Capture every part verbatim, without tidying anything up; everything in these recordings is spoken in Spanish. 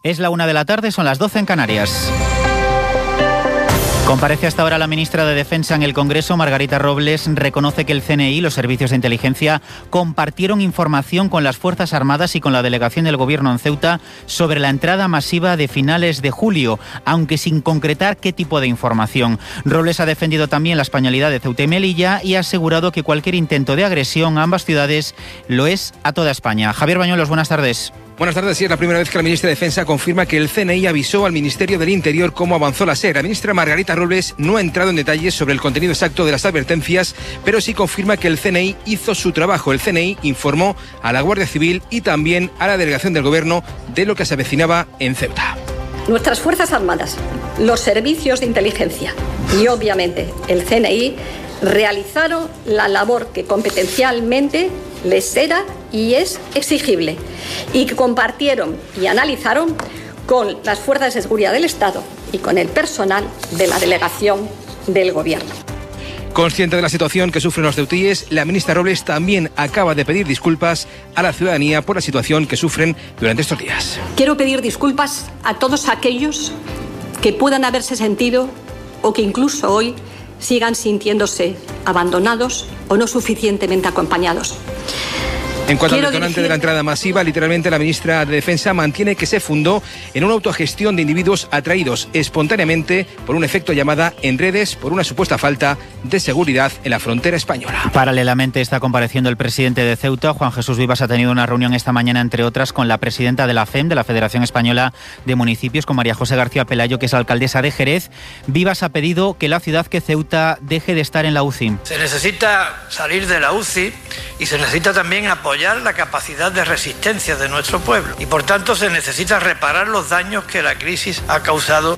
Es la una de la tarde, son las doce en Canarias. Comparece hasta ahora la ministra de Defensa en el Congreso. Margarita Robles reconoce que el C N I y los servicios de inteligencia compartieron información con las Fuerzas Armadas y con la delegación del Gobierno en Ceuta sobre la entrada masiva de finales de julio, aunque sin concretar qué tipo de información. Robles ha defendido también la españolidad de Ceuta y Melilla y ha asegurado que cualquier intento de agresión a ambas ciudades lo es a toda España. Javier Bañuelos, buenas tardes. Buenas tardes. Sí, es la primera vez que la ministra de Defensa confirma que el C N I avisó al Ministerio del Interior cómo avanzó la SER. La ministra Margarita Robles no ha entrado en detalles sobre el contenido exacto de las advertencias, pero sí confirma que el C N I hizo su trabajo. El C N I informó a la Guardia Civil y también a la delegación del Gobierno de lo que se avecinaba en Ceuta. Nuestras Fuerzas Armadas, los servicios de inteligencia y obviamente el C N I realizaron la labor que competencialmente les era y es exigible y que compartieron y analizaron con las fuerzas de seguridad del Estado y con el personal de la delegación del Gobierno. Consciente de la situación que sufren los ceutíes, la ministra Robles también acaba de pedir disculpas a la ciudadanía por la situación que sufren durante estos días. Quiero pedir disculpas a todos aquellos que puedan haberse sentido o que incluso hoy sigan sintiéndose abandonados o no suficientemente acompañados. En cuanto Quiero al detonante dirigir... de la entrada masiva, literalmente la ministra de Defensa mantiene que se fundó en una autogestión de individuos atraídos espontáneamente por un efecto llamada en redes por una supuesta falta de seguridad en la frontera española. Paralelamente está compareciendo el presidente de Ceuta. Juan Jesús Vivas ha tenido una reunión esta mañana, entre otras, con la presidenta de la F E M, de la Federación Española de Municipios, con María José García Pelayo, que es alcaldesa de Jerez. Vivas ha pedido que la ciudad, que Ceuta, deje de estar en la U C I. Se necesita salir de la U C I y se necesita también apoyar la capacidad de resistencia de nuestro pueblo y por tanto se necesita reparar los daños que la crisis ha causado.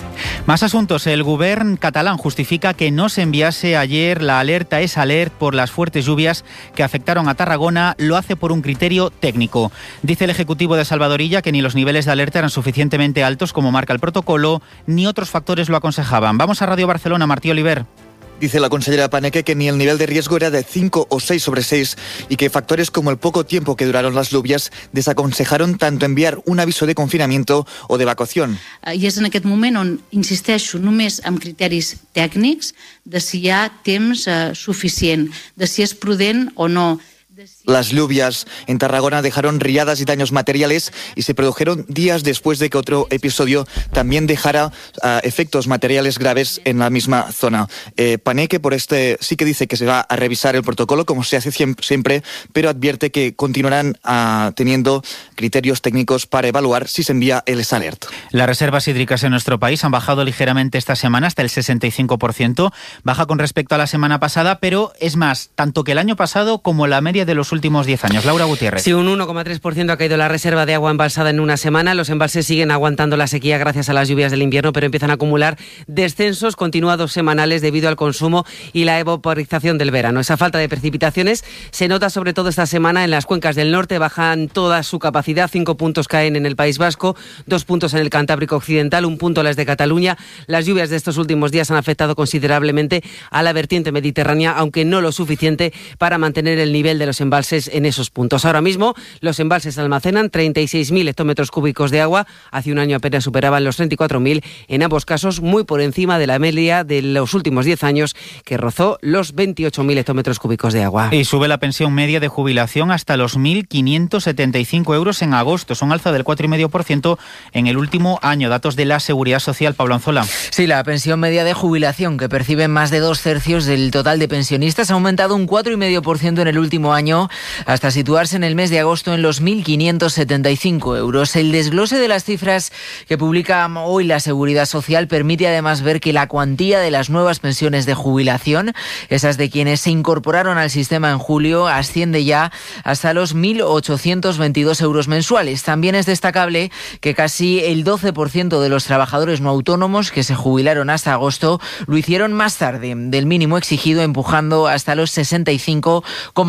Más asuntos. El Govern catalán justifica que no se enviase ayer la alerta Es Alert por las fuertes lluvias que afectaron a Tarragona. Lo hace por un criterio técnico. Dice el Ejecutivo de Salvadorilla que ni los niveles de alerta eran suficientemente altos como marca el protocolo, ni otros factores lo aconsejaban. Vamos a Radio Barcelona, Martí Oliver. Dice la consellera Paneque que ni el nivel de riesgo era de cinco o seis sobre seis y que factores como el poco tiempo que duraron las lluvias desaconsejaron tanto enviar un aviso de confinamiento o de evacuación. I és en aquest moment on insisteixo només amb criteris tècnics de si hi ha temps eh, suficient, de si és prudent o no. Las lluvias en Tarragona dejaron riadas y daños materiales y se produjeron días después de que otro episodio también dejara uh, efectos materiales graves en la misma zona. Eh, Paneque por este sí que dice que se va a revisar el protocolo como se hace siempre, pero advierte que continuarán uh, teniendo criterios técnicos para evaluar si se envía el Es Alert. Las reservas hídricas en nuestro país han bajado ligeramente esta semana hasta el sesenta y cinco por ciento, baja con respecto a la semana pasada, pero es más, tanto que el año pasado como la media de los últimos diez años. Laura Gutiérrez. Sí, un uno coma tres por ciento ha caído la reserva de agua embalsada en una semana. Los embalses siguen aguantando la sequía gracias a las lluvias del invierno, pero empiezan a acumular descensos continuados semanales debido al consumo y la evaporización del verano. Esa falta de precipitaciones se nota sobre todo esta semana en las cuencas del norte. Bajan toda su capacidad. Cinco puntos caen en el País Vasco, dos puntos en el Cantábrico Occidental, un punto las de Cataluña. Las lluvias de estos últimos días han afectado considerablemente a la vertiente mediterránea, aunque no lo suficiente para mantener el nivel de los embalses en esos puntos. Ahora mismo los embalses almacenan treinta y seis mil hectómetros cúbicos de agua. Hace un año apenas superaban los treinta y cuatro mil, en ambos casos muy por encima de la media de los últimos diez años, que rozó los veintiocho mil hectómetros cúbicos de agua. Y sube la pensión media de jubilación hasta los mil quinientos setenta y cinco euros en agosto. Es un alza del cuatro coma cinco por ciento en el último año. Datos de la Seguridad Social. Pablo Anzola. Sí, la pensión media de jubilación, que perciben más de dos tercios del total de pensionistas, ha aumentado un cuatro coma cinco por ciento en el último año, hasta situarse en el mes de agosto en los mil quinientos setenta y cinco euros. El desglose de las cifras que publica hoy la Seguridad Social permite además ver que la cuantía de las nuevas pensiones de jubilación, esas de quienes se incorporaron al sistema en julio, asciende ya hasta los mil ochocientos veintidós euros mensuales. También es destacable que casi el doce por ciento de los trabajadores no autónomos que se jubilaron hasta agosto lo hicieron más tarde del mínimo exigido, empujando hasta los sesenta y cinco coma cuatro años.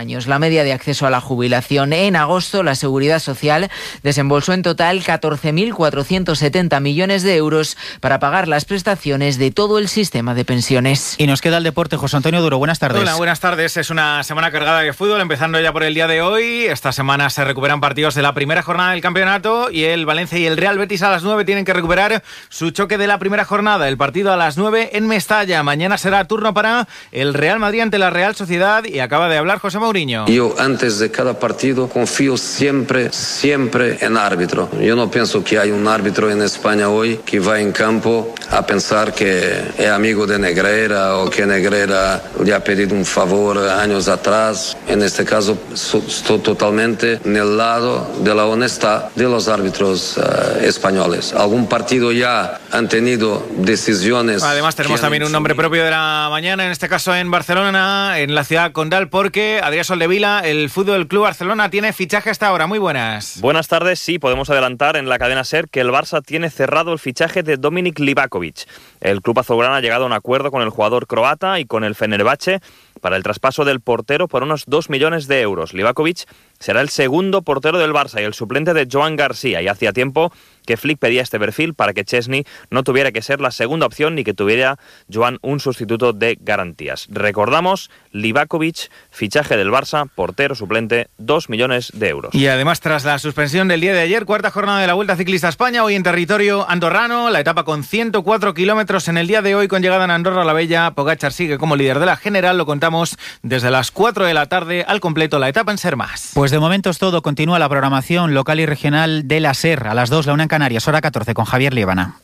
años. La media de acceso a la jubilación. En agosto, la Seguridad Social desembolsó en total catorce mil cuatrocientos setenta millones de euros para pagar las prestaciones de todo el sistema de pensiones. Y nos queda el deporte. José Antonio Duro, buenas tardes. Hola, buenas tardes. Es una semana cargada de fútbol, empezando ya por el día de hoy. Esta semana se recuperan partidos de la primera jornada del campeonato y el Valencia y el Real Betis a las nueve tienen que recuperar su choque de la primera jornada. El partido a las nueve en Mestalla. Mañana será turno para el Real Madrid ante la Real Sociedad y acaba de hablar José Mourinho. Yo antes de cada partido confío siempre, siempre en árbitro. Yo no pienso que hay un árbitro en España hoy que va en campo a pensar que es amigo de Negreira o que Negreira le ha pedido un favor años atrás. En este caso estoy totalmente en el lado de la honestidad de los árbitros uh, españoles. Algún partido ya han tenido decisiones. Además tenemos también un nombre propio de la mañana, en este caso en Barcelona, en la ciudad condal, porque Adrián Soldevila, el Fútbol Club Barcelona, tiene fichaje hasta ahora. Muy buenas. Buenas tardes. Sí, podemos adelantar en la cadena SER que el Barça tiene cerrado el fichaje de Dominik Livakovic. El club azulgrana ha llegado a un acuerdo con el jugador croata y con el Fenerbahce para el traspaso del portero por unos dos millones de euros. Livakovic será el segundo portero del Barça y el suplente de Joan García, y hacía tiempo que Flick pedía este perfil para que Chesney no tuviera que ser la segunda opción ni que tuviera Joan un sustituto de garantías. Recordamos, Livakovic, fichaje del Barça, portero suplente, dos millones de euros. Y además, tras la suspensión del día de ayer, cuarta jornada de la Vuelta Ciclista a España, hoy en territorio andorrano, la etapa con ciento cuatro kilómetros en el día de hoy, con llegada en Andorra la Bella. Pogačar sigue como líder de la general, lo contamos desde las cuatro de la tarde, al completo la etapa en Ser Más. Pues de momento es todo. Continúa la programación local y regional de la SER. A las dos, la una en Canarias, hora catorce, con Javier Liébana.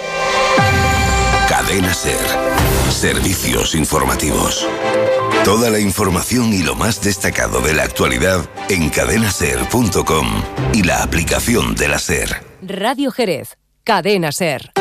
Cadena SER. Servicios informativos. Toda la información y lo más destacado de la actualidad en cadena ser punto com y la aplicación de la SER. Radio Jerez. Cadena SER.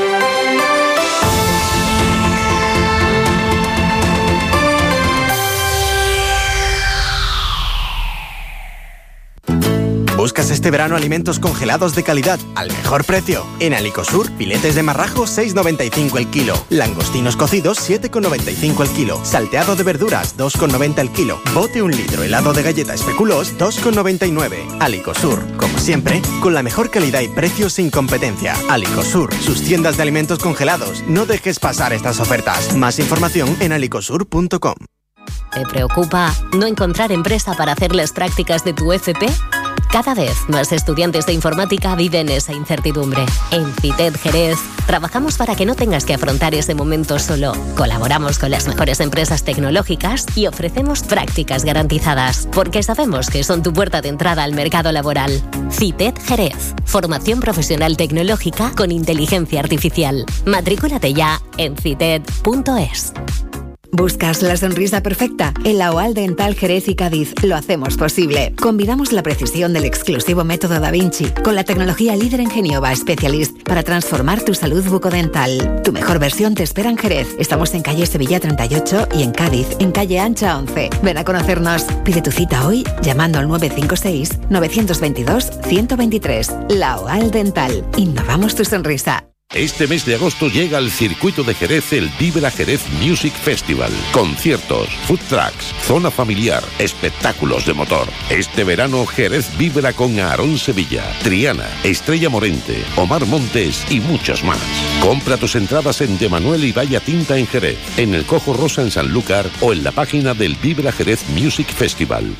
¿Buscas este verano alimentos congelados de calidad al mejor precio? En Alicosur, filetes de marrajo seis con noventa y cinco el kilo, langostinos cocidos siete con noventa y cinco el kilo, salteado de verduras dos con noventa el kilo, bote un litro helado de galleta especuloos dos con noventa y nueve. Alicosur, como siempre, con la mejor calidad y precios sin competencia. Alicosur, sus tiendas de alimentos congelados. No dejes pasar estas ofertas. Más información en alicosur punto com. ¿Te preocupa no encontrar empresa para hacerles prácticas de tu F P? Cada vez más estudiantes de informática viven esa incertidumbre. En CITED Jerez trabajamos para que no tengas que afrontar ese momento solo. Colaboramos con las mejores empresas tecnológicas y ofrecemos prácticas garantizadas, porque sabemos que son tu puerta de entrada al mercado laboral. CITED Jerez. Formación profesional tecnológica con inteligencia artificial. Matricúlate ya en cited punto es. ¿Buscas la sonrisa perfecta? En la OAL Dental Jerez y Cádiz lo hacemos posible. Combinamos la precisión del exclusivo método Da Vinci con la tecnología líder en Geniova Specialist para transformar tu salud bucodental. Tu mejor versión te espera en Jerez. Estamos en calle Sevilla treinta y ocho y en Cádiz, en calle Ancha once. Ven a conocernos. Pide tu cita hoy llamando al nueve cinco seis, nueve dos dos, uno cero dos tres. La OAL Dental. Innovamos tu sonrisa. Este mes de agosto llega al circuito de Jerez el Vibra Jerez Music Festival. Conciertos, food trucks, zona familiar, espectáculos de motor. Este verano Jerez vibra con Aarón Sevilla, Triana, Estrella Morente, Omar Montes y muchos más. Compra tus entradas en De Manuel y Vaya Tinta en Jerez, en el Cojo Rosa en Sanlúcar o en la página del Vibra Jerez Music Festival.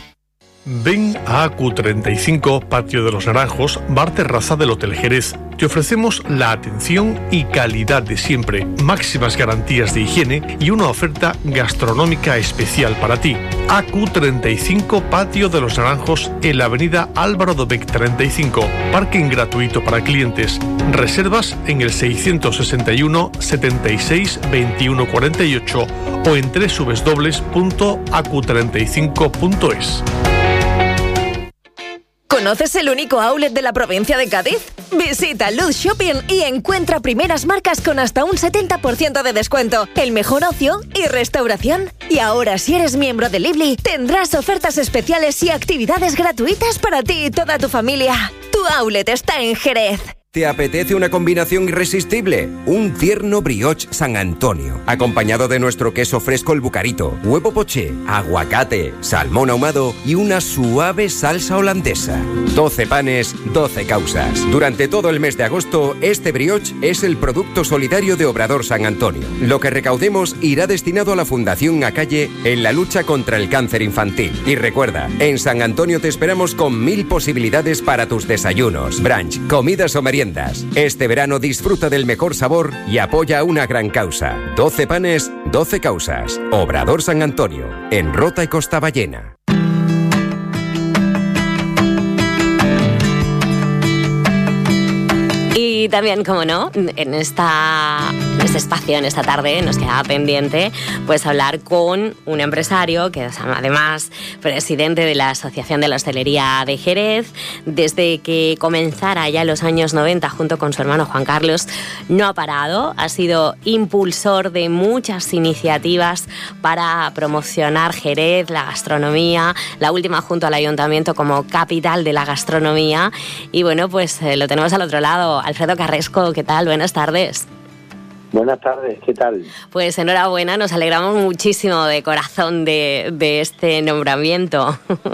Ven a A Q treinta y cinco, Patio de los Naranjos, bar terraza del Hotel Jerez. Te ofrecemos la atención y calidad de siempre, máximas garantías de higiene y una oferta gastronómica especial para ti. A Q treinta y cinco, Patio de los Naranjos, en la avenida Álvaro Dobech treinta y cinco. Parking gratuito para clientes. Reservas en el seiscientos sesenta y uno, setenta y seis, veintiuno cuarenta y ocho o en doble u doble u doble u punto a q treinta y cinco punto es. ¿Conoces el único outlet de la provincia de Cádiz? Visita Luz Shopping y encuentra primeras marcas con hasta un setenta por ciento de descuento, el mejor ocio y restauración. Y ahora, si eres miembro de Lively, tendrás ofertas especiales y actividades gratuitas para ti y toda tu familia. Tu outlet está en Jerez. ¿Te apetece una combinación irresistible? Un tierno brioche San Antonio, acompañado de nuestro queso fresco el Bucarito, huevo poché, aguacate, salmón ahumado y una suave salsa holandesa. doce panes, doce causas. Durante todo el mes de agosto, este brioche es el producto solidario de Obrador San Antonio. Lo que recaudemos irá destinado a la Fundación Acalle en la lucha contra el cáncer infantil. Y recuerda, en San Antonio te esperamos con mil posibilidades para tus desayunos, brunch, comidas o meriendas. Este verano disfruta del mejor sabor y apoya una gran causa. doce panes, doce causas. Obrador San Antonio, en Rota y Costa Ballena. Y también, como no, en, esta, en este espacio, en esta tarde, nos quedaba pendiente pues hablar con un empresario que es además presidente de la Asociación de la Hostelería de Jerez. Desde que comenzara ya en los años noventa, junto con su hermano Juan Carlos, no ha parado. Ha sido impulsor de muchas iniciativas para promocionar Jerez, la gastronomía, la última junto al Ayuntamiento como capital de la gastronomía. Y bueno, pues eh, lo tenemos al otro lado. Alfredo Carresco, ¿qué tal? Buenas tardes. Buenas tardes, ¿qué tal? Pues enhorabuena, nos alegramos muchísimo de corazón de, de este nombramiento.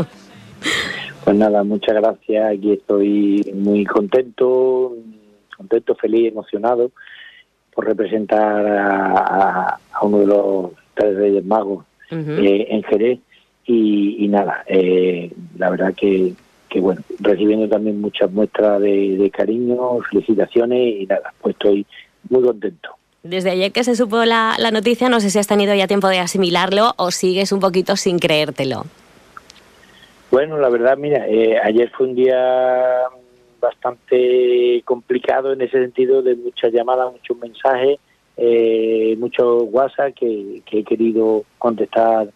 Pues nada, muchas gracias, aquí estoy muy contento, contento, feliz, emocionado por representar a, a uno de los tres Reyes Magos uh-huh. eh, en Jerez y, y nada, eh, la verdad que que bueno, recibiendo también muchas muestras de, de cariño, felicitaciones y nada, pues estoy muy contento. Desde ayer que se supo la, la noticia, no sé si has tenido ya tiempo de asimilarlo o sigues un poquito sin creértelo. Bueno, la verdad, mira, eh, ayer fue un día bastante complicado en ese sentido, de muchas llamadas, muchos mensajes, eh, muchos WhatsApp que, que he querido contestar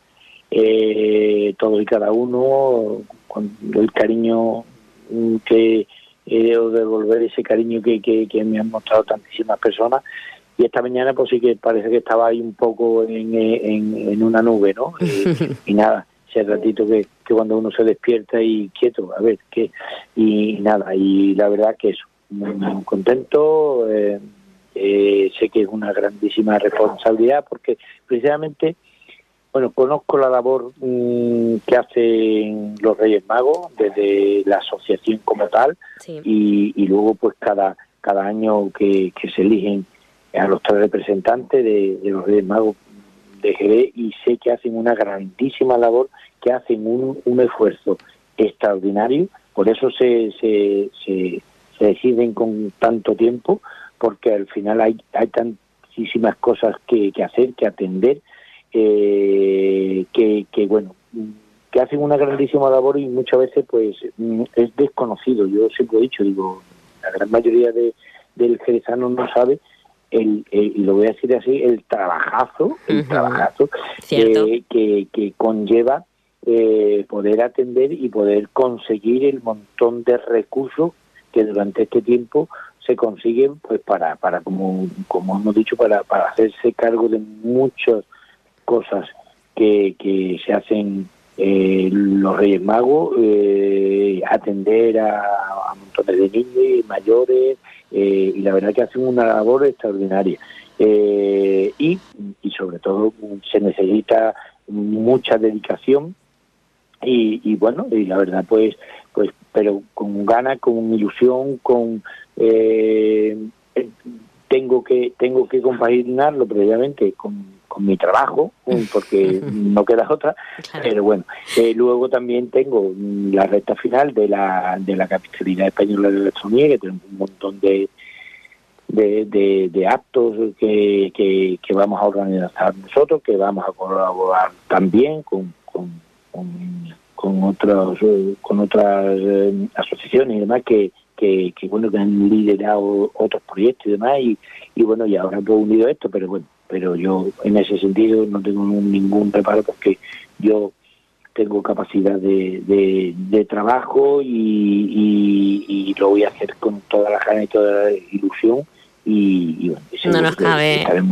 eh, todos y cada uno, con el cariño que eh, o devolver ese cariño que, que, que me han mostrado tantísimas personas. Y esta mañana pues sí que parece que estaba ahí un poco en, en, en una nube, ¿no? Eh, y nada, ese ratito que, que cuando uno se despierta y quieto, a ver, qué y nada, y la verdad que eso, muy, muy contento, eh, eh, sé que es una grandísima responsabilidad porque precisamente bueno, conozco la labor mmm, que hacen los Reyes Magos desde la asociación como tal sí. y, y luego pues cada cada año que, que se eligen a los tres representantes de, de los Reyes Magos de Jerez y sé que hacen una grandísima labor, que hacen un, un esfuerzo extraordinario, por eso se, se, se, se deciden con tanto tiempo, porque al final hay, hay tantísimas cosas que, que hacer, que atender, Eh, que, que bueno que hacen una grandísima labor y muchas veces pues es desconocido. Yo siempre he dicho, digo, la gran mayoría de, del jerezano no sabe el, el, y lo voy a decir así, el trabajazo el uh-huh. trabajazo eh, que, que conlleva eh, poder atender y poder conseguir el montón de recursos que durante este tiempo se consiguen pues para para como como hemos dicho para para hacerse cargo de muchos cosas que, que se hacen eh, los Reyes Magos, eh, atender a, a montones de niños y mayores, eh, y la verdad que hacen una labor extraordinaria. Eh, y, y sobre todo se necesita mucha dedicación y, y bueno, y la verdad pues, pues pero con ganas, con ilusión, con... Eh, tengo que tengo que compaginarlo previamente con con mi trabajo, porque no queda otra, claro. Pero bueno, eh, luego también tengo la recta final de la de la Capitalidad Española de la Gastronomía, que tenemos un montón de de, de, de actos que, que, que vamos a organizar nosotros, que vamos a colaborar también con con, con, con otros con otras eh, asociaciones y demás que Que, que bueno que han liderado otros proyectos y demás y, y bueno y ahora hemos unido esto, pero bueno pero yo en ese sentido no tengo ningún reparo porque yo tengo capacidad de, de, de trabajo y, y, y lo voy a hacer con toda la ganas y toda la ilusión y, y bueno no nos cabe estaremos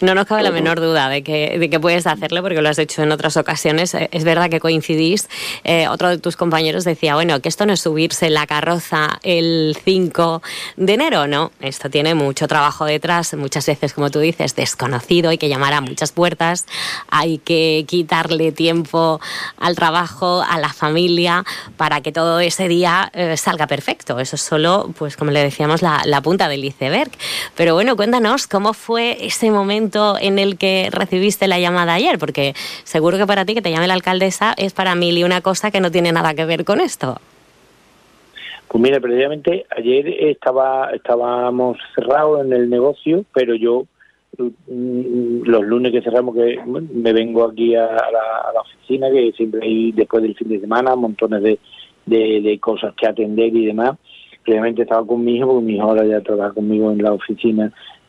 No nos cabe la menor duda de que, de que puedes hacerlo, porque lo has hecho en otras ocasiones. Es verdad que coincidís. Eh, otro de tus compañeros decía, bueno, que esto no es subirse en la carroza el cinco de enero, no. Esto tiene mucho trabajo detrás, muchas veces, como tú dices, desconocido, hay que llamar a muchas puertas, hay que quitarle tiempo al trabajo, a la familia, para que todo ese día eh, salga perfecto. Eso es solo, pues como le decíamos, la, la punta del iceberg. Pero bueno, cuéntanos cómo fue ese momento en el que recibiste la llamada ayer, porque seguro que para ti que te llame la alcaldesa es para mil y una cosa que no tiene nada que ver con esto. Pues mira, precisamente ayer estaba estábamos cerrados en el negocio, pero yo los lunes que cerramos, que me vengo aquí a la, a la oficina, que siempre hay después del fin de semana montones de, de, de cosas que atender y demás. Previamente estaba con mi hijo, porque mi hijo ahora ya trabaja conmigo en la oficina,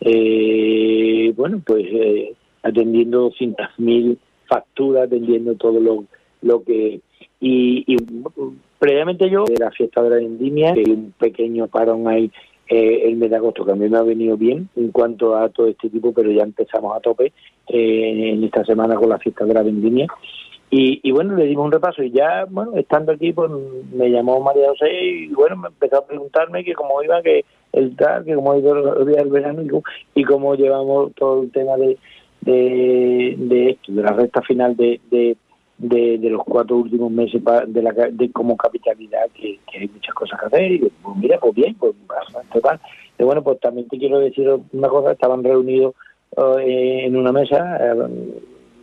eh, bueno, pues eh, atendiendo doscientas mil facturas, atendiendo todo lo, lo que... Y, y previamente yo, de la fiesta de la vendimia, que un pequeño parón ahí eh, el mes de agosto, que a mí me ha venido bien en cuanto a todo este tipo, pero ya empezamos a tope eh, en esta semana con la fiesta de la vendimia. Y, y bueno, le dimos un repaso y ya, bueno, estando aquí, pues me llamó María José y bueno, me empezó a preguntarme que cómo iba, que el tal, que cómo iba el, el verano y cómo, y cómo llevamos todo el tema de de, de esto, de la recta final de, de, de, de los cuatro últimos meses de la de como capitalidad, que, que hay muchas cosas que hacer. Y pues mira, pues bien, pues total. Y bueno, pues también te quiero decir una cosa, estaban reunidos uh, en una mesa uh,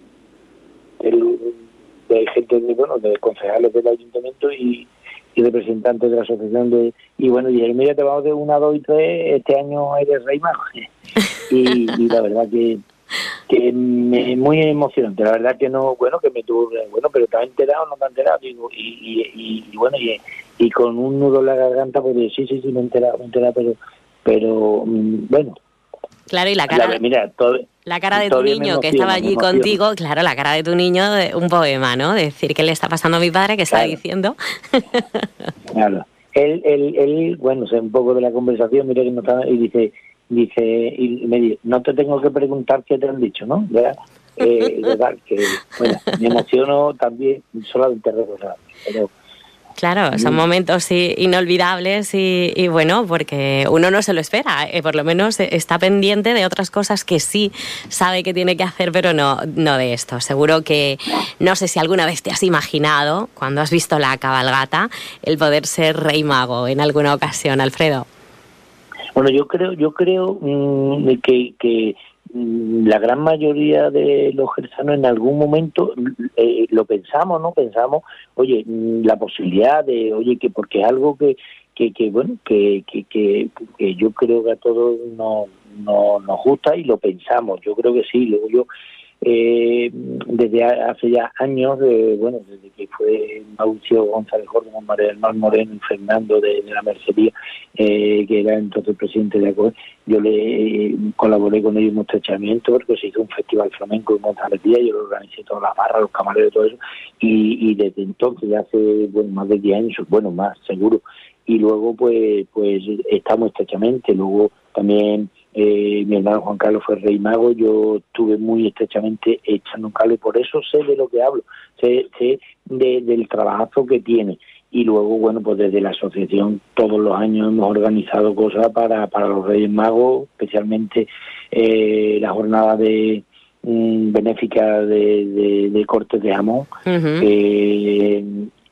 el de gente de, bueno, de concejales del ayuntamiento y, y representantes de la asociación de, y bueno, y dije, mira, te vamos de una, dos y tres, este año eres rey mago. y, y la verdad que que me, muy emocionante, la verdad que no, bueno, que me tuvo, bueno, pero ¿te has enterado o no te has enterado? Digo, y, y, y, y bueno, y, y con un nudo en la garganta, pues sí, sí, sí, me he enterado, me he enterado, pero, pero, bueno. Claro, y la cara, la, mira, todo, la cara de tu niño que estaba allí contigo, claro, la cara de tu niño, de un poema, ¿no? De decir qué le está pasando a mi padre, que está claro. diciendo. Claro. Él, él, él, bueno, sé un poco de la conversación, mira que no estaba, y dice, dice, y me dice, no te tengo que preguntar qué te han dicho, ¿no? ¿Verdad? Eh, verdad que, bueno, me emociono también solamente recordar, pero... Claro, son momentos inolvidables y, y bueno, porque uno no se lo espera, eh, por lo menos está pendiente de otras cosas que sí sabe que tiene que hacer, pero no, no de esto. Seguro que, no sé si alguna vez te has imaginado, cuando has visto la cabalgata, el poder ser rey mago en alguna ocasión, Alfredo. Bueno, yo creo, yo creo mmm, que, que la gran mayoría de los jersanos en algún momento eh, lo pensamos, ¿no? Pensamos, oye, la posibilidad de, oye, que porque es algo que, que, que bueno, que, que, que, que yo creo que a todos nos, no, nos gusta y lo pensamos, yo creo que sí. Luego yo, eh, desde hace ya años, eh, bueno, desde que fue Mauricio González Jorge, María del Mar Moreno y Fernando de, de la Mercería, eh, que era entonces presidente de la C O E, yo le eh, colaboré con ellos en un estrechamiento porque se hizo un festival flamenco en Montaletía, yo lo organicé todas las barras, los camareros, todo eso, y, y desde entonces, ya hace bueno, más de diez años, bueno, más seguro, y luego pues pues estamos estrechamente. Luego también eh, mi hermano Juan Carlos fue rey mago, yo estuve muy estrechamente echando un cable, por eso sé de lo que hablo, sé, sé de, del trabajo que tiene. Y luego, bueno, pues desde la asociación todos los años hemos organizado cosas para, para los Reyes Magos, especialmente eh, la jornada de um, benéfica de, de, de cortes de jamón. Uh-huh. eh,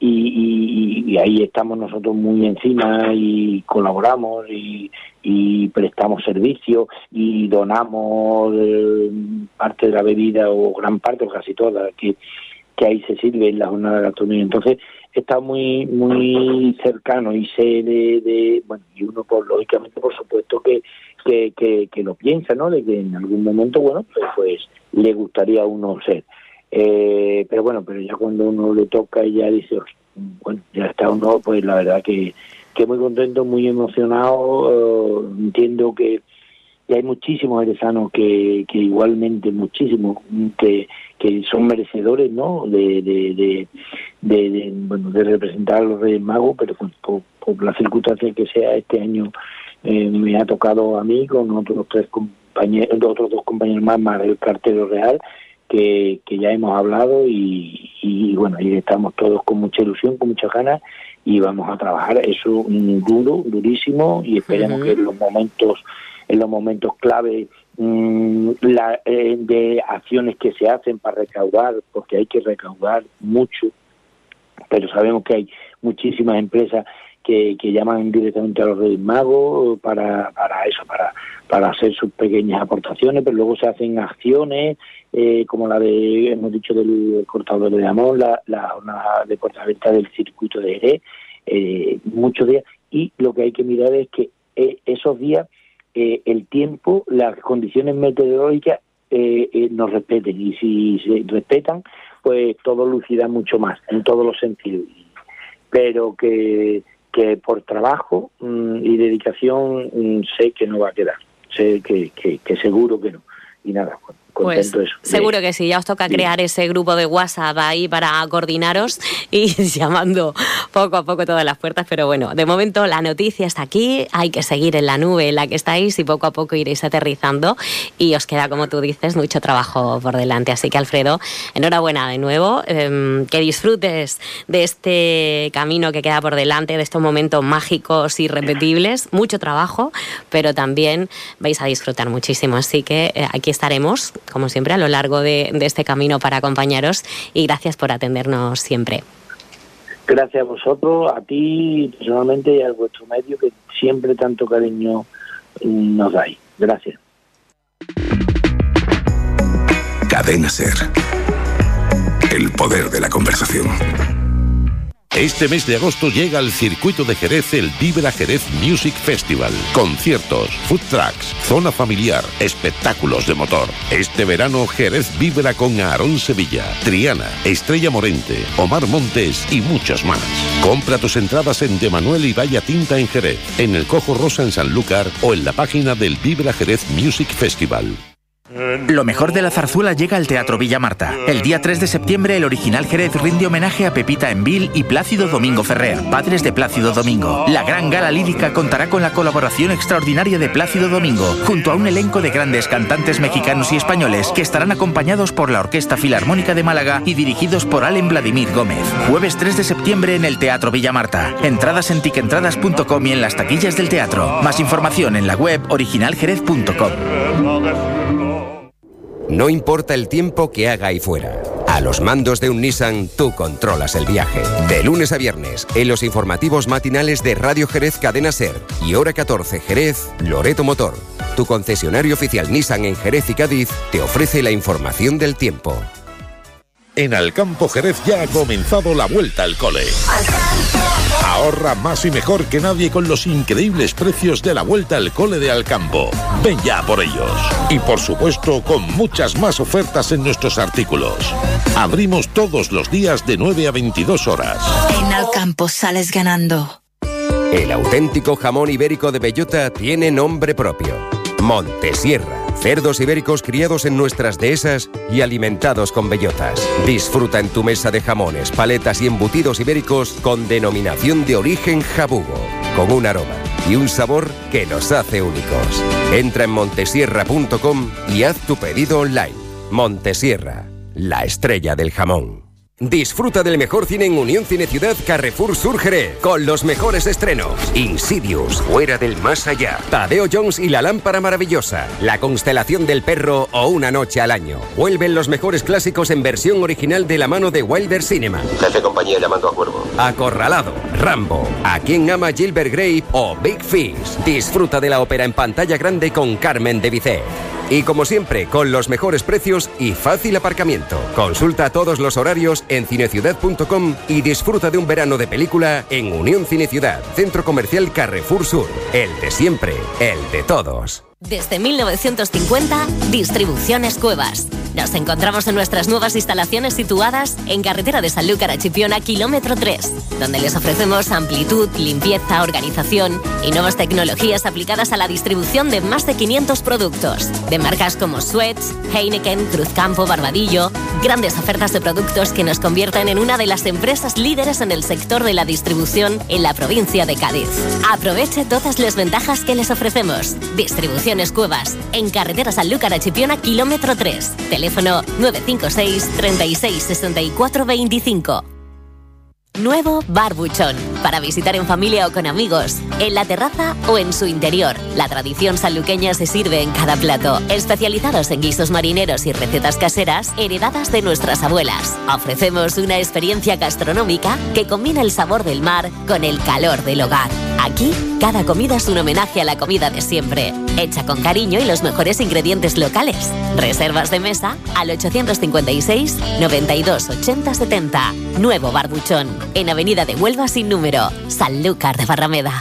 y, y, y ahí estamos nosotros muy encima y colaboramos y, y prestamos servicios y donamos eh, parte de la bebida o gran parte o casi toda que, que ahí se sirve en la jornada de gastronomía. Entonces está muy muy cercano y sé de, de bueno, y uno por lógicamente por supuesto que, que, que, que lo piensa, ¿no? De que en algún momento, bueno, pues, pues le gustaría a uno ser. Eh, pero bueno, pero ya cuando uno le toca y ya dice, bueno, ya está uno, pues la verdad que, que muy contento, muy emocionado. Uh, entiendo que, que hay muchísimos jerezanos que, que igualmente, muchísimos, que, que son merecedores, ¿no? De, de, de, de, de, bueno, de representar a los Reyes Magos, pero pues, por, por la circunstancia que sea este año eh, me ha tocado a mí con otros tres compañeros compañeros, otros dos compañeros más, más del cartero real, que, que ya hemos hablado y, y bueno, y estamos todos con mucha ilusión, con muchas ganas, y vamos a trabajar eso duro, durísimo, y esperemos uh-huh. que en los momentos, en los momentos clave mmm, la, eh, de acciones que se hacen para recaudar, porque hay que recaudar mucho, pero sabemos que hay muchísimas empresas que, que llaman directamente a los Reyes Magos para, para eso, para, para hacer sus pequeñas aportaciones, pero luego se hacen acciones eh, como la de, hemos dicho, del cortador de jamón, la, la jornada de portaventa del circuito de Jerez, eh, muchos días, y lo que hay que mirar es que eh, esos días eh, el tiempo, las condiciones meteorológicas eh, eh, nos respeten, y si se respetan, pues todo lucirá mucho más, en todos los sentidos, pero que que por trabajo mmm, y dedicación mmm, sé que no va a quedar, sé que, que, que seguro que no, y nada, contento pues, eso. Seguro que sí, ya os toca sí. crear ese grupo de WhatsApp ahí para coordinaros y llamando poco a poco todas las puertas, pero bueno, de momento la noticia está aquí, hay que seguir en la nube en la que estáis y poco a poco iréis aterrizando y os queda, como tú dices, mucho trabajo por delante, así que Alfredo, enhorabuena de nuevo, eh, que disfrutes de este camino que queda por delante, de estos momentos mágicos y irrepetibles, mucho trabajo, pero también vais a disfrutar muchísimo, así que eh, aquí estaremos como siempre, a lo largo de, de este camino para acompañaros y gracias por atendernos siempre. Gracias a vosotros, a ti personalmente y a vuestro medio que siempre tanto cariño nos dais. Gracias. Cadena SER. El poder de la conversación. Este mes de agosto llega al circuito de Jerez el Vibra Jerez Music Festival. Conciertos, food trucks, zona familiar, espectáculos de motor. Este verano Jerez vibra con Aarón Sevilla, Triana, Estrella Morente, Omar Montes y muchos más. Compra tus entradas en De Manuel y Valla Tinta en Jerez, en el Cojo Rosa en Sanlúcar o en la página del Vibra Jerez Music Festival. Lo mejor de la zarzuela llega al Teatro Villa Marta. El día tres de septiembre, el Original Jerez rinde homenaje a Pepita Envil y Plácido Domingo Ferrer, padres de Plácido Domingo. La gran gala lírica contará con la colaboración extraordinaria de Plácido Domingo, junto a un elenco de grandes cantantes mexicanos y españoles que estarán acompañados por la Orquesta Filarmónica de Málaga y dirigidos por Allen Vladimir Gómez. Jueves tres de septiembre en el Teatro Villa Marta. Entradas en tiquentradas punto com y en las taquillas del teatro. Más información en la web original jerez punto com. No importa el tiempo que haga ahí fuera. A los mandos de un Nissan, tú controlas el viaje. De lunes a viernes, en los informativos matinales de Radio Jerez Cadena SER y Hora catorce Jerez, Loreto Motor, tu concesionario oficial Nissan en Jerez y Cádiz, te ofrece la información del tiempo. En Alcampo Jerez ya ha comenzado la vuelta al cole. Ahorra más y mejor que nadie con los increíbles precios de la vuelta al cole de Alcampo. Ven ya por ellos. Y por supuesto, con muchas más ofertas en nuestros artículos. Abrimos todos los días de nueve a veintidós horas. En Alcampo sales ganando. El auténtico jamón ibérico de bellota tiene nombre propio. Montesierra. Cerdos ibéricos criados en nuestras dehesas y alimentados con bellotas. Disfruta en tu mesa de jamones, paletas y embutidos ibéricos con denominación de origen jabugo, con un aroma y un sabor que nos hace únicos. Entra en montesierra punto com y haz tu pedido online. Montesierra, la estrella del jamón. Disfruta del mejor cine en Unión Cine Ciudad Carrefour Sur Jerez, con los mejores estrenos: Insidious, Fuera del Más Allá, Tadeo Jones y la Lámpara Maravillosa, La Constelación del Perro o Una Noche al Año. Vuelven los mejores clásicos en versión original de la mano de Wilder Cinema. Jefe compañía llamando a Cuervo. Acorralado, Rambo, A quien ama Gilbert Grape o Big Fish. Disfruta de la ópera en pantalla grande con Carmen de Bizet. Y como siempre, con los mejores precios y fácil aparcamiento. Consulta todos los horarios en cineciudad punto com y disfruta de un verano de película en Unión Cine Ciudad, Centro Comercial Carrefour Sur. El de siempre, el de todos. Desde mil novecientos cincuenta, Distribuciones Cuevas. Nos encontramos en nuestras nuevas instalaciones situadas en carretera de Sanlúcar a Chipiona, kilómetro tres, donde les ofrecemos amplitud, limpieza, organización y nuevas tecnologías aplicadas a la distribución de más de quinientos productos, de marcas como Suez, Heineken, Cruzcampo, Barbadillo, grandes ofertas de productos que nos convierten en una de las empresas líderes en el sector de la distribución en la provincia de Cádiz. Aproveche todas las ventajas que les ofrecemos. Distribución Autoexpediciones Cuevas, en carretera Sanlúcar a Chipiona, kilómetro tres. Teléfono nueve cinco seis, treinta y seis, sesenta y cuatro veinticinco. Nuevo Bar Buchón, para visitar en familia o con amigos, en la terraza o en su interior. La tradición sanluqueña se sirve en cada plato, especializados en guisos marineros y recetas caseras heredadas de nuestras abuelas. Ofrecemos una experiencia gastronómica que combina el sabor del mar con el calor del hogar. Aquí, cada comida es un homenaje a la comida de siempre, hecha con cariño y los mejores ingredientes locales. Reservas de mesa al ochocientos cincuenta y seis, noventa y dos, ochenta, setenta. Nuevo Bar Buchón, en Avenida de Huelva sin número, Sanlúcar de Barrameda.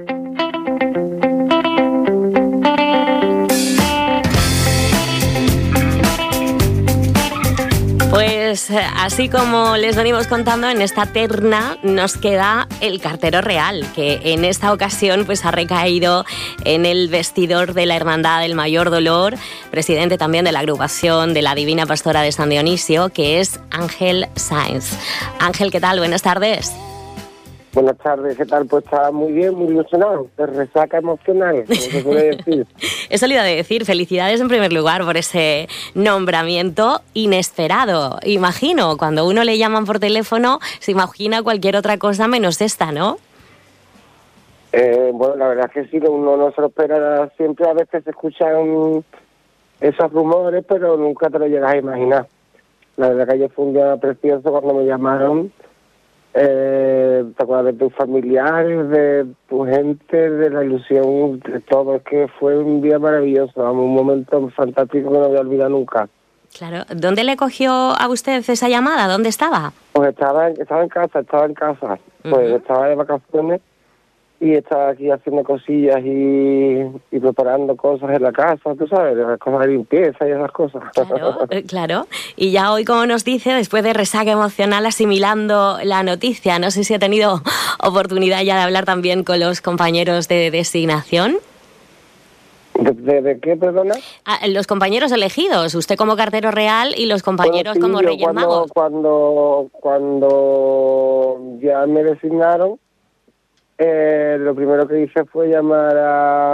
Pues así como les venimos contando, en esta terna nos queda el cartero real, que en esta ocasión pues ha recaído en el vestidor de la Hermandad del Mayor Dolor, presidente también de la agrupación de la Divina Pastora de San Dionisio, que es Ángel Sáenz. Ángel, ¿qué tal? Buenas tardes. Buenas tardes, ¿qué tal? Pues estaba muy bien, muy ilusionado, de resaca emocional, como se suele decir. Eso le iba a decir, felicidades en primer lugar por ese nombramiento inesperado. Imagino, cuando uno le llaman por teléfono, se imagina cualquier otra cosa menos esta, ¿no? Eh, bueno, la verdad es que sí, uno no se lo espera, siempre a veces se escuchan esos rumores, pero nunca te lo llegas a imaginar. La verdad que ayer fue un día precioso cuando me llamaron. Eh, te acuerdas de tus familiares, de tu gente, de la ilusión, de todo. Es que fue un día maravilloso, un momento fantástico que no voy a olvidar nunca. Claro. ¿Dónde le cogió a usted esa llamada? ¿Dónde estaba? Pues estaba, estaba en casa, estaba en casa. Pues uh-huh. Estaba de vacaciones y estaba aquí haciendo cosillas y, y preparando cosas en la casa, tú sabes, las cosas de limpieza y esas cosas. Claro, claro. Y ya hoy, como nos dice, después de resaca emocional, asimilando la noticia, no sé si ha tenido oportunidad ya de hablar también con los compañeros de designación. ¿De, de, de qué, perdona? Ah, los compañeros elegidos, usted como cartero real y los compañeros bueno, sí, como Reyes cuando, Magos. Cuando, cuando ya me designaron, Eh, lo primero que hice fue llamar a,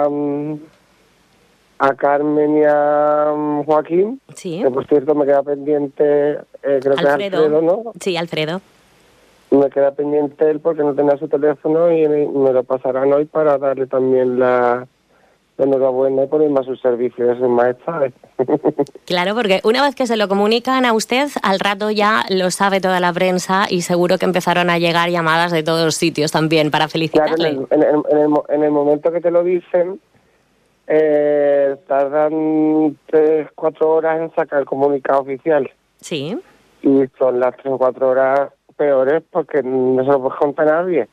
a Carmen y a Joaquín, sí. Que por cierto me queda pendiente, eh, creo Alfredo. que es Alfredo, ¿no? Sí, Alfredo. Me queda pendiente él porque no tenía su teléfono y me, me lo pasarán hoy para darle también la, la enhorabuena y ponerme a su servicio de sus majestades. Claro, porque una vez que se lo comunican a usted, al rato ya lo sabe toda la prensa y seguro que empezaron a llegar llamadas de todos sitios también para felicitarle. Claro, en el, en el, en el, en el momento que te lo dicen, eh, tardan tres, cuatro horas en sacar el comunicado oficial. Sí. Y son las tres o cuatro horas peores porque no se lo puede contar a nadie.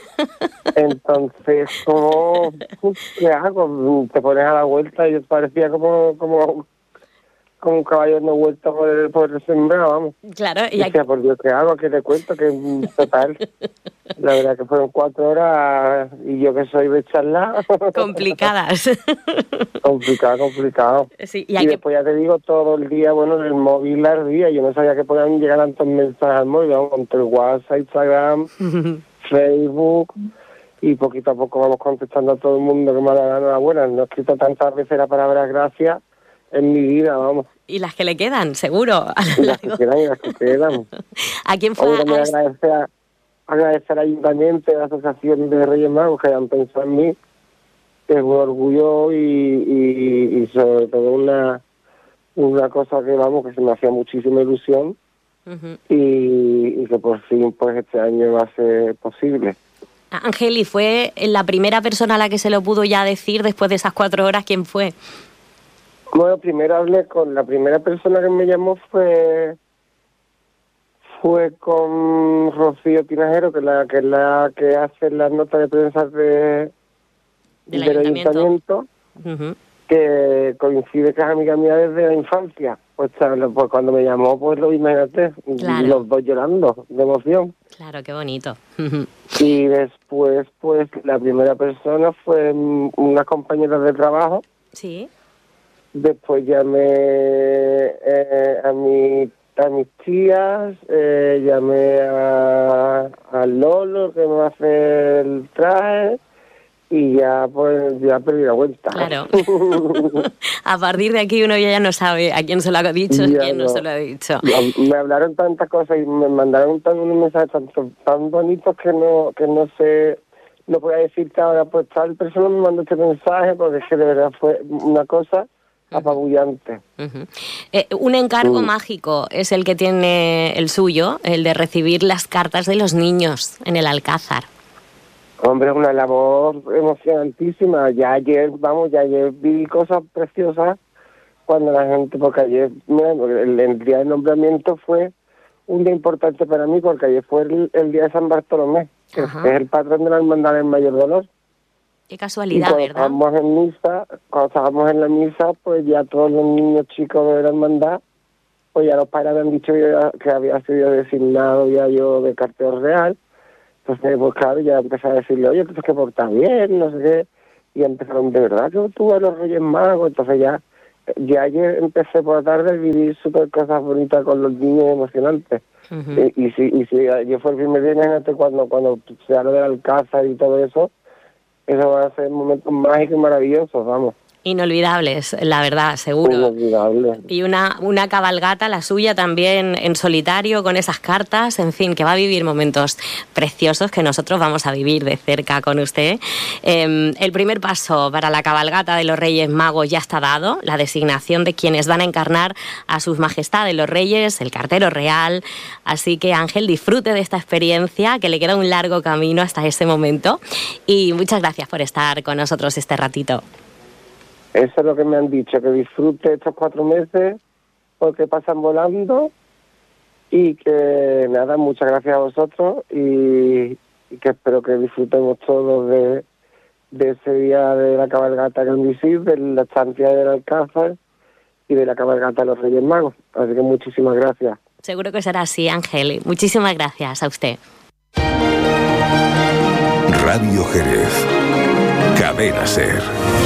Entonces, ¿cómo, ¿qué hago? Te pones a la vuelta y parecía como como, como un caballo dando vuelta por el, por el sembrado, vamos. Claro. Y decía, por Dios, ¿qué hago? ¿Qué te cuento? Que total, la verdad que fueron cuatro horas y yo que soy de charla. Complicadas. complicado, complicado. Sí, y y después ya te digo, todo el día, bueno, el móvil ardía. Yo no sabía que podían llegar tantos mensajes al móvil, vamos, entre el WhatsApp, Instagram, Facebook, y poquito a poco vamos contestando a todo el mundo que me ha dado la enhorabuena. No he escrito tantas veces la palabra gracias en mi vida, vamos. Y las que le quedan, seguro. Y las que quedan y las que quedan. ¿A quién fue? Hoy también a... agradecer, a, agradecer al Ayuntamiento y a la Asociación de Reyes Magos que hayan pensado en mí. Es un orgullo y, y, y sobre todo una, una cosa que, vamos, que se me hacía muchísima ilusión. Uh-huh. y, y que por fin pues este año va a ser posible. Ángel, ¿y fue la primera persona a la que se lo pudo ya decir después de esas cuatro horas? ¿Quién fue? Bueno, primero hablé con la primera persona que me llamó fue fue con Rocío Tinajero, que es la que es la que hace las notas de prensa de, del, del ayuntamiento, ayuntamiento uh-huh. Que coincide que es amiga mía desde la infancia. Pues, pues cuando me llamó, pues lo imagínate, claro. Los dos llorando de emoción. Claro, qué bonito. Y después, pues la primera persona fue una compañera de trabajo. Sí. Después llamé eh, a mi a mis tías, eh, llamé a, a Lolo, que me hace el traje, y ya pues ya perdí la vuelta. Claro. A partir de aquí uno ya no sabe a quién se lo ha dicho y a quién no. no se lo ha dicho. Me hablaron tantas cosas y me mandaron tan unos mensajes tan, tan bonitos que no que no sé, no podía decirte ahora, pues tal persona me mandó este mensaje porque es que de verdad fue una cosa apabullante. Uh-huh. Eh, un encargo uh. mágico es el que tiene el suyo, el de recibir las cartas de los niños en el Alcázar. Hombre, es una labor emocionantísima. Ya ayer, vamos, ya ayer vi cosas preciosas cuando la gente, porque ayer, mira, el, el día de nombramiento fue un día importante para mí, porque ayer fue el, el día de San Bartolomé, que Ajá. es el patrón de la hermandad del Mayor Dolor. Qué casualidad, y ¿verdad? Cuando estábamos en misa, cuando estábamos en la misa, pues ya todos los niños chicos de la hermandad, pues ya los padres habían dicho ya, que había sido designado ya yo de cartero real. Entonces, pues claro, ya empecé a decirle, oye, tú tienes que portar bien, no sé qué. Y empezaron, ¿de verdad que tú a los Reyes Magos? Entonces ya, ya ayer empecé por la tarde a vivir súper cosas bonitas con los niños emocionantes. Uh-huh. Y, y si y si yo fue el primer día, imagínate cuando, cuando se habla del Alcázar y todo eso, eso va a ser momentos mágicos y maravillosos, vamos. Inolvidables, la verdad, seguro. Inolvidable. Y una, una cabalgata, la suya, también en solitario, con esas cartas, en fin, que va a vivir momentos preciosos que nosotros vamos a vivir de cerca con usted. Eh, el primer paso para la cabalgata de los Reyes Magos ya está dado, la designación de quienes van a encarnar a sus majestades los Reyes, el cartero real. Así que, Ángel, disfrute de esta experiencia, que le queda un largo camino hasta ese momento. Y muchas gracias por estar con nosotros este ratito. Eso es lo que me han dicho, que disfrute estos cuatro meses porque pasan volando y que nada, muchas gracias a vosotros y, y que espero que disfrutemos todos de, de ese día de la cabalgata que visís, de la estancia del Alcázar y de la cabalgata de los Reyes Magos. Así que muchísimas gracias. Seguro que será así, Ángel. Muchísimas gracias a usted. Radio Jerez. Cadena Ser.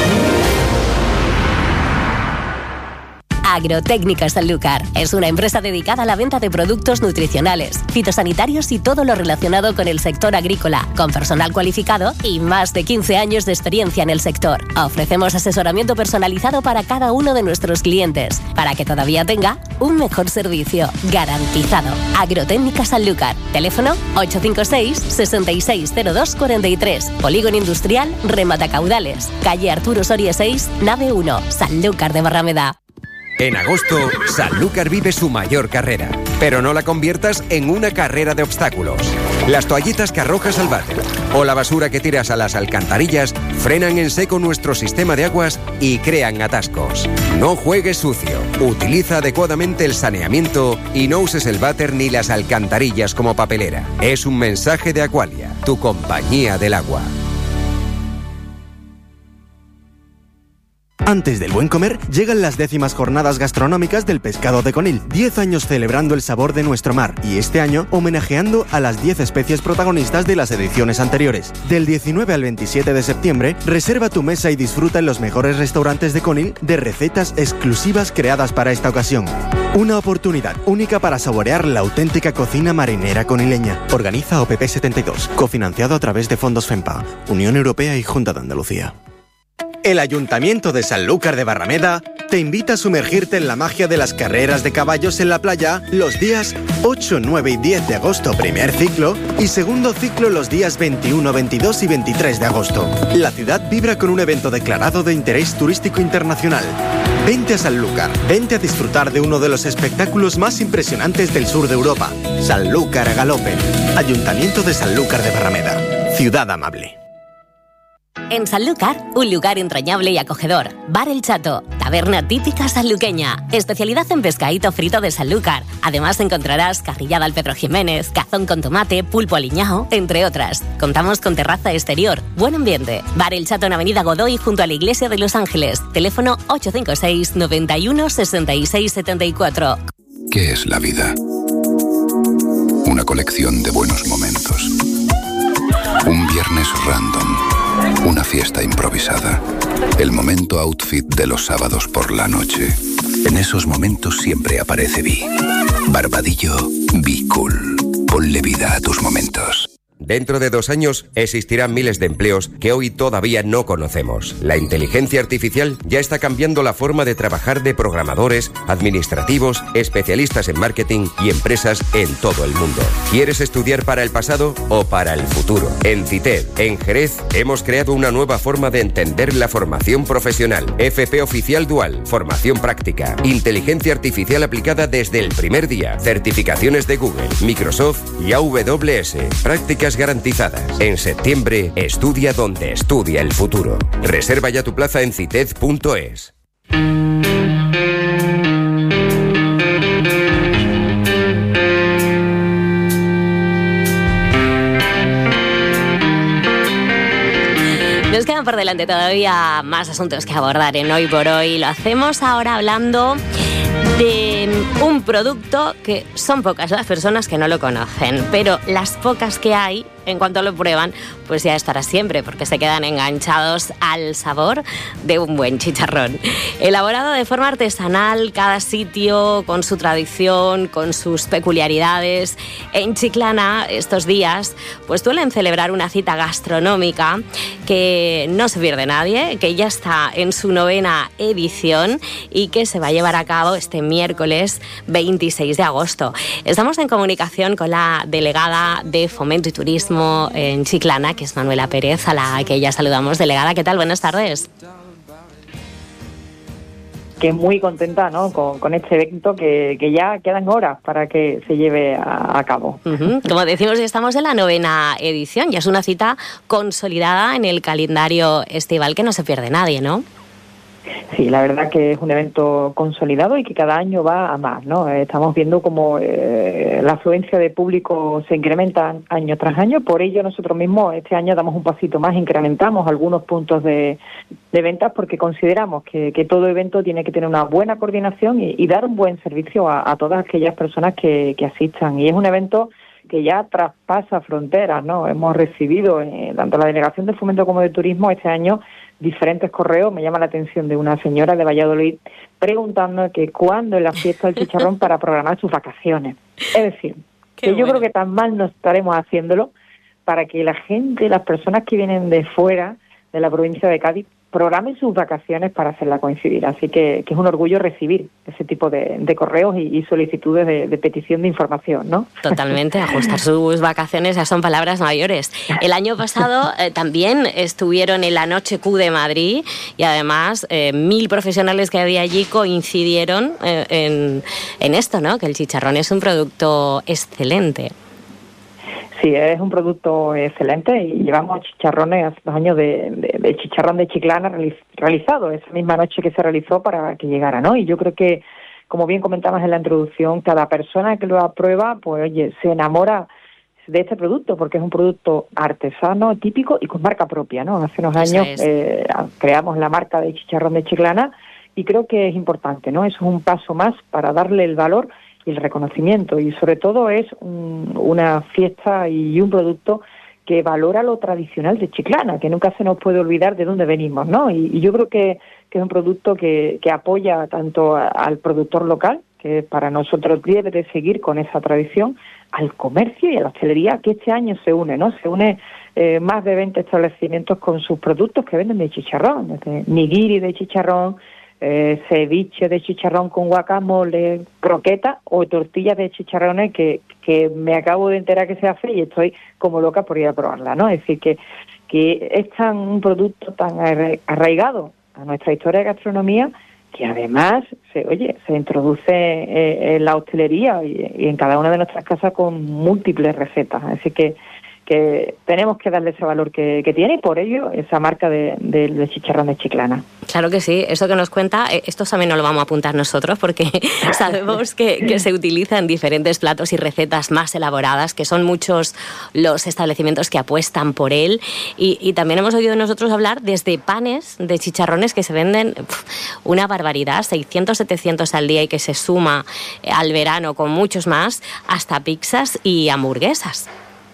Agrotécnica Sanlúcar es una empresa dedicada a la venta de productos nutricionales, fitosanitarios y todo lo relacionado con el sector agrícola, con personal cualificado y más de quince años de experiencia en el sector. Ofrecemos asesoramiento personalizado para cada uno de nuestros clientes, para que todavía tenga un mejor servicio, garantizado. Agrotécnica Sanlúcar, teléfono ocho cinco seis, seis seis cero dos cuatro tres, Polígono Industrial Rematacaudales, calle Arturo Soria seis, nave uno, Sanlúcar de Barrameda. En agosto, Sanlúcar vive su mayor carrera, pero no la conviertas en una carrera de obstáculos. Las toallitas que arrojas al váter o la basura que tiras a las alcantarillas frenan en seco nuestro sistema de aguas y crean atascos. No juegues sucio, utiliza adecuadamente el saneamiento y no uses el váter ni las alcantarillas como papelera. Es un mensaje de Aqualia, tu compañía del agua. Antes del buen comer, llegan las décimas jornadas gastronómicas del Pescado de Conil. Diez años celebrando el sabor de nuestro mar y este año homenajeando a las diez especies protagonistas de las ediciones anteriores. Del diecinueve al veintisiete de septiembre, reserva tu mesa y disfruta en los mejores restaurantes de Conil de recetas exclusivas creadas para esta ocasión. Una oportunidad única para saborear la auténtica cocina marinera conileña. Organiza O P P setenta y dos, cofinanciado a través de fondos FEMPA, Unión Europea y Junta de Andalucía. El Ayuntamiento de Sanlúcar de Barrameda te invita a sumergirte en la magia de las carreras de caballos en la playa los días ocho, nueve y diez de agosto, primer ciclo, y segundo ciclo los días veintiuno, veintidós y veintitrés de agosto. La ciudad vibra con un evento declarado de interés turístico internacional. Vente a Sanlúcar, vente a disfrutar de uno de los espectáculos más impresionantes del sur de Europa. Sanlúcar a galope. Ayuntamiento de Sanlúcar de Barrameda. Ciudad amable. En Sanlúcar, un lugar entrañable y acogedor. Bar El Chato, taberna típica sanluqueña. Especialidad en pescadito frito de Sanlúcar. Además encontrarás carrillada al Pedro Jiménez, cazón con tomate, pulpo aliñao, entre otras. Contamos con terraza exterior, buen ambiente. Bar El Chato en Avenida Godoy junto a la Iglesia de Los Ángeles. Teléfono ocho cinco seis, noventa y uno, sesenta y seis setenta y cuatro. ¿Qué es la vida? Una colección de buenos momentos. Un viernes random. Una fiesta improvisada. El momento outfit de los sábados por la noche. En esos momentos siempre aparece Vi. Barbadillo, Be Cool. Ponle vida a tus momentos. Dentro de dos años existirán miles de empleos que hoy todavía no conocemos. La inteligencia artificial ya está cambiando la forma de trabajar de programadores, administrativos, especialistas en marketing y empresas en todo el mundo. ¿Quieres estudiar para el pasado o para el futuro? En CITED, en Jerez, hemos creado una nueva forma de entender la formación profesional. F P Oficial Dual, formación práctica, inteligencia artificial aplicada desde el primer día, certificaciones de Google, Microsoft y A W S, prácticas garantizadas. En septiembre, estudia donde estudia el futuro. Reserva ya tu plaza en cited punto es. Nos quedan por delante todavía más asuntos que abordar en Hoy por Hoy. Lo hacemos ahora hablando de un producto que son pocas las personas que no lo conocen, pero las pocas que hay, en cuanto lo prueban, pues ya estará siempre, porque se quedan enganchados al sabor de un buen chicharrón. Elaborado de forma artesanal, cada sitio con su tradición, con sus peculiaridades. En Chiclana, estos días, pues suelen celebrar una cita gastronómica que no se pierde nadie, que ya está en su novena edición y que se va a llevar a cabo este miércoles veintiséis de agosto. Estamos en comunicación con la delegada de Fomento y Turismo en Chiclana, que es Manuela Pérez, a la que ya saludamos. Delegada, ¿qué tal? Buenas tardes. Que muy contenta, ¿no?, con, con este evento que, que ya quedan horas para que se lleve a, a cabo. Uh-huh. Como decimos, estamos en la novena edición, ya es una cita consolidada en el calendario estival que no se pierde nadie, ¿no? Sí, la verdad que es un evento consolidado y que cada año va a más, ¿no? Estamos viendo como eh, la afluencia de público se incrementa año tras año. Por ello nosotros mismos este año damos un pasito más, incrementamos algunos puntos de, de ventas porque consideramos que, que todo evento tiene que tener una buena coordinación y, y dar un buen servicio a, a todas aquellas personas que, que asistan. Y es un evento que ya traspasa fronteras, ¿no? Hemos recibido, eh, tanto la Delegación de Fomento como de Turismo, este año diferentes correos. Me llama la atención de una señora de Valladolid preguntando que cuándo es la fiesta del chicharrón para programar sus vacaciones. Es decir, Qué que bueno. Yo creo que tan mal no estaremos haciéndolo para que la gente, las personas que vienen de fuera de la provincia de Cádiz, programen sus vacaciones para hacerla coincidir. Así que, que es un orgullo recibir ese tipo de, de correos y, y solicitudes de, de petición de información, ¿no? Totalmente, ajustar sus vacaciones ya son palabras mayores. El año pasado eh, también estuvieron en la Noche Q de Madrid y además eh, mil profesionales que había allí coincidieron eh, en, en esto, ¿no? Que el chicharrón es un producto excelente. Sí, es un producto excelente y llevamos chicharrones hace dos años de, de, de chicharrón de Chiclana realizado, esa misma noche que se realizó para que llegara, ¿no? Y yo creo que, como bien comentabas en la introducción, cada persona que lo aprueba, pues oye, se enamora de este producto porque es un producto artesano, típico y con marca propia, ¿no? Hace unos años eh, creamos la marca de chicharrón de Chiclana y creo que es importante, ¿no? Eso es un paso más para darle el valor y el reconocimiento, y sobre todo es un, una fiesta y un producto que valora lo tradicional de Chiclana, que nunca se nos puede olvidar de dónde venimos, ¿no? Y, y yo creo que, que es un producto que, que apoya tanto a, al productor local, que para nosotros debe de seguir con esa tradición, al comercio y a la hostelería, que este año se une, ¿no? Se une eh, más de veinte establecimientos con sus productos que venden de chicharrón, desde nigiri de chicharrón, Eh, ceviche de chicharrón con guacamole, croqueta o tortillas de chicharrones que, que me acabo de enterar que se hace y estoy como loca por ir a probarla, ¿no? Es decir, que, que es tan un producto tan arraigado a nuestra historia de gastronomía que además se, oye, se introduce eh, en la hostelería y, y en cada una de nuestras casas con múltiples recetas. Así que que tenemos que darle ese valor que, que tiene y por ello esa marca de, de, de chicharrón de Chiclana. Claro que sí, eso que nos cuenta, esto también nos lo vamos a apuntar nosotros porque sabemos que, que se utilizan diferentes platos y recetas más elaboradas, que son muchos los establecimientos que apuestan por él y, y también hemos oído nosotros hablar desde panes de chicharrones que se venden pff, una barbaridad, seiscientos, setecientos al día y que se suma al verano con muchos más, hasta pizzas y hamburguesas.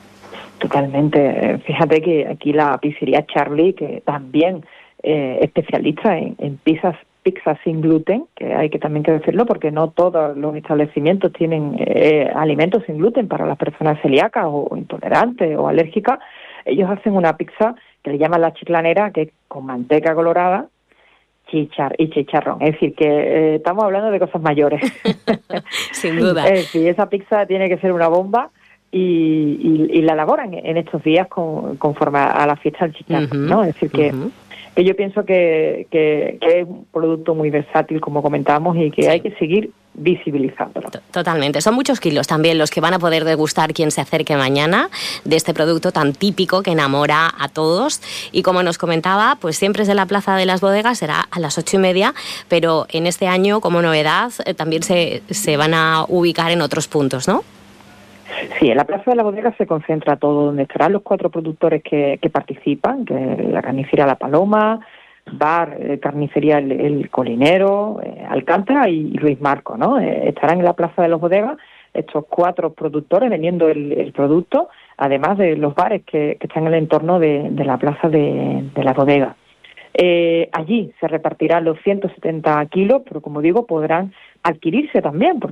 Totalmente. Fíjate que aquí la pizzería Charlie, que también eh, especialista en, en pizzas pizza sin gluten, que hay que también que decirlo, porque no todos los establecimientos tienen eh, alimentos sin gluten para las personas celíacas o intolerantes o alérgicas. Ellos hacen una pizza que le llaman la chiclanera, que es con manteca colorada, chichar y chicharrón. Es decir, que eh, estamos hablando de cosas mayores. Sin duda. Es decir, esa pizza tiene que ser una bomba y, y, y la elaboran en estos días con, conforme a la fiesta del chicharrón, uh-huh, ¿no? Es decir, que, uh-huh. que yo pienso que, que, que es un producto muy versátil, como comentábamos, y que sí. hay que seguir visibilizándolo. Totalmente. Son muchos kilos también los que van a poder degustar quien se acerque mañana de este producto tan típico que enamora a todos. Y como nos comentaba, pues siempre es de la Plaza de las Bodegas, será a las ocho y media, pero en este año, como novedad, eh, también se, se van a ubicar en otros puntos, ¿no? Sí, en la Plaza de la Bodega se concentra todo, donde estarán los cuatro productores que, que participan, que es la carnicería La Paloma, Bar, eh, Carnicería El, el Colinero, eh, Alcántara y Luis Marco, ¿no? Eh, estarán en la Plaza de las Bodegas estos cuatro productores vendiendo el, el producto, además de los bares que, que están en el entorno de, de la Plaza de, de la Bodega. Eh, allí se repartirán los ciento setenta kilos, pero como digo, podrán adquirirse también,